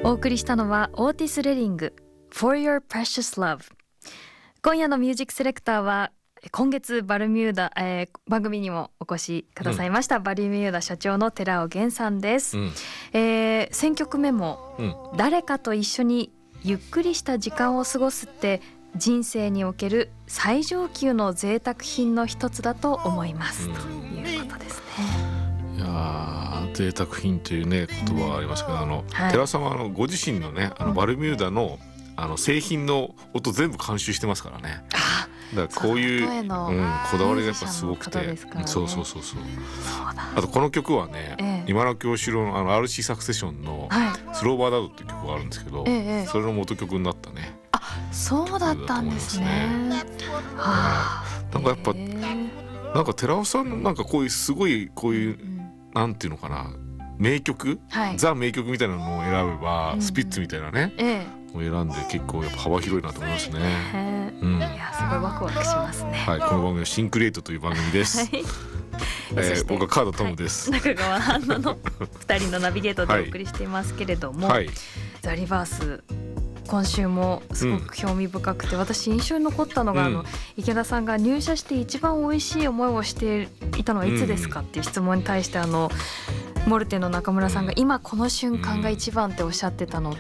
お送りしたのはオーティス・レディング For Your Precious Love。 今夜のミュージックセレクターは今月バルミューダ、番組にもお越しくださいました、バルミューダ社長の寺尾源さんです、選曲目も、誰かと一緒にゆっくりした時間を過ごすって人生における最上級の贅沢品の一つだと思います、ということですね。 いや贅沢品というね言葉がありましたけど、寺尾さんはご自身のねバルミューダの製品の音全部監修してますからね。だからこういう、こだわりがやっぱすごくて、そうあとこの曲はね、今の京志郎のRC サクセションのスローバーダードっていう曲があるんですけど、それの元曲になったね。 そうだったんですね。 なんかやっぱなんか寺尾さんのなんかこういうすごいこういう、なんていうのかな、名曲、ザ名曲みたいなのを選べば、スピッツみたいなね、を選んで結構やっぱ幅広いなと思いますね。 いやすごいワクワクしますね。 この番組はシンクレートという番組です。僕はカードトムです。 中川杏奈の2人のナビゲートでお送りしていますけれども、ザ・リバース今週もすごく興味深くて、私印象に残ったのが、池田さんが入社して一番美味しい思いをしていたのはいつですかっていう質問に対して、モルテの中村さんが今この瞬間が一番っておっしゃってたのって、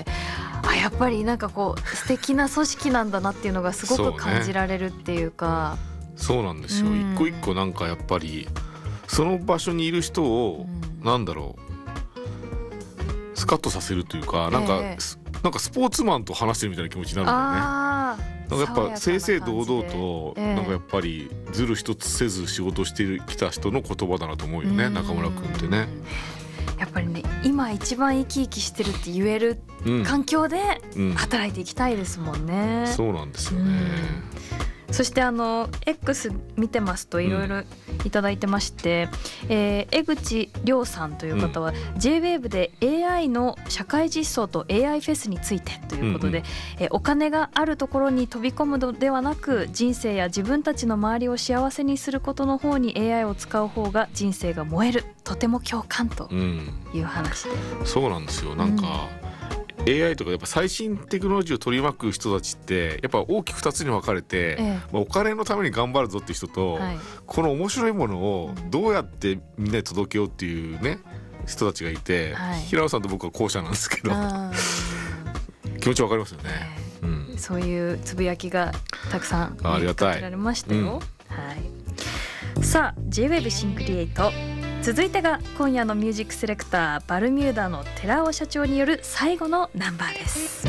やっぱりなんかこう素敵な組織なんだなっていうのがすごく感じられるっていうか。 そうなんですよ、一個一個なんかやっぱりその場所にいる人を、なんだろう、スカッとさせるというか、なんかスポーツマンと話してるみたいな気持ちになるんだよね。なんかやっぱ正々堂々と、なんかやっぱりずる一つせず仕事してきた人の言葉だなと思うよね、中村君ってね。 やっぱりね、今一番生き生きしてるって言える環境で働いていきたいですもんね。 そうなんですよね。 そしてX 見てますといろいろいただいてまして、江口亮さんという方は、J-WAVE で AI の社会実装と AI フェスについてということで、お金があるところに飛び込むのではなく、人生や自分たちの周りを幸せにすることの方に AI を使う方が人生が燃える、とても共感という話で、 そうなんですよ。なんか、AI とかやっぱ最新テクノロジーを取り巻く人たちってやっぱ大きく2つに分かれて、お金のために頑張るぞっていう人と、この面白いものをどうやってみんなに届けようっていうね人たちがいて、平野さんと僕は後者なんですけど気持ち分かりますよね。 そういうつぶやきがたくさんかけられましたよ。さあ J-WAVE シンクリエイト、続いてが今夜のミュージックセレクターバルミューダの寺尾社長による最後のナンバーです。